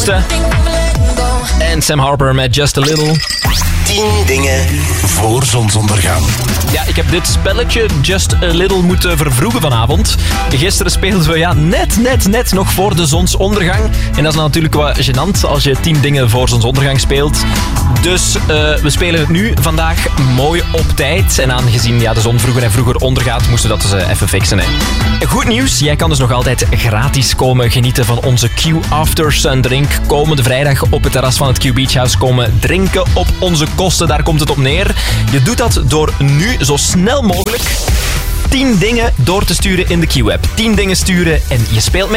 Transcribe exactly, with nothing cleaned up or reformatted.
Houston. En Sam Harper met Just a Little. tien dingen voor zonsondergang. Ja, ik heb dit spelletje Just a Little moeten vervroegen vanavond. Gisteren speelden we ja, net, net, net nog voor de zonsondergang. En dat is natuurlijk wat gênant als je tien dingen voor zonsondergang speelt. Dus uh, we spelen het nu vandaag mooi op tijd. En aangezien ja, de zon vroeger en vroeger ondergaat, moesten we dat dus uh, even fixen. Hè. Goed nieuws, jij kan dus nog altijd gratis komen genieten van onze Q After Sun Drink. Komende vrijdag op het terras van het Q Beach House komen drinken op onze kosten. Daar komt het op neer. Je doet dat door nu zo snel mogelijk tien dingen door te sturen in de Q-app. tien dingen sturen en je speelt mee.